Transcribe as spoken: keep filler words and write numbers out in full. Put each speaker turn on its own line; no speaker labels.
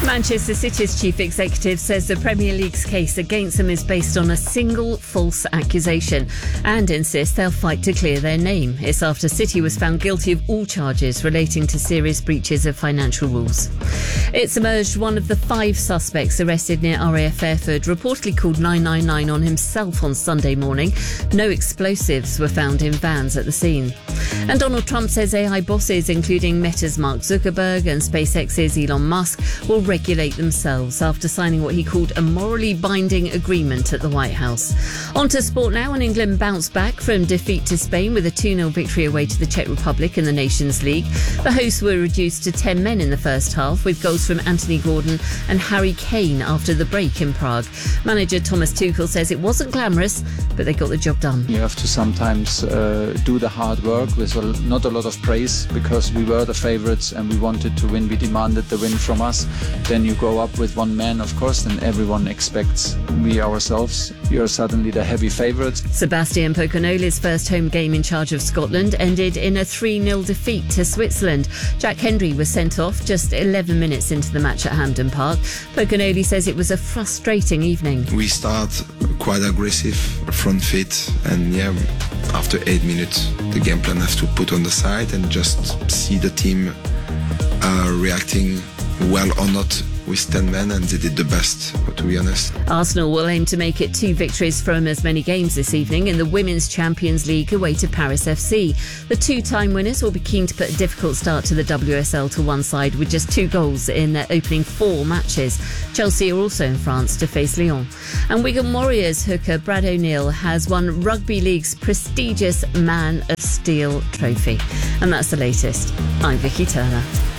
Manchester City's chief executive says the Premier League's case against them is based on a single false accusation and insists they'll fight to clear their name. It's after City was found guilty of all charges relating to serious breaches of financial rules. It's emerged one of the five suspects arrested near R A F Fairford reportedly called nine nine nine on himself on Sunday morning. No explosives were found in vans at the scene. And Donald Trump says A I bosses, including Meta's Mark Zuckerberg and SpaceX's Elon Musk, will regulate themselves after signing what he called a morally binding agreement at the White House. On to sport now, and England bounced back from defeat to Spain with a two nil victory away to the Czech Republic in the Nations League. The hosts were reduced to ten men in the first half, with goals from Anthony Gordon and Harry Kane after the break in Prague. Manager Thomas Tuchel says it wasn't glamorous, but they got the job done.
You have to sometimes uh, do the hard work with a, not a lot of praise, because we were the favourites and we wanted to win. We demanded the win from us. Then you go up with one man, of course, and everyone expects we ourselves. You're suddenly the heavy favourites.
Sebastian Poconoli's first home game in charge of Scotland ended in a three nil defeat to Switzerland. Jack Hendry was sent off just eleven minutes into the match at Hampden Park. Poconoli says it was a frustrating evening.
We start quite aggressive, front foot, and yeah, after eight minutes, the game plan has to put on the side and just see the team uh, reacting well or not with ten men, and they did the best, to be honest.
Arsenal will aim to make it two victories from as many games this evening in the Women's Champions League away to Paris F C. The two-time winners will be keen to put a difficult start to the W S L to one side with just two goals in their opening four matches. Chelsea are also in France to face Lyon. And Wigan Warriors hooker Brad O'Neill has won Rugby League's prestigious Man of Steel trophy. And that's the latest. I'm Vicky Turner.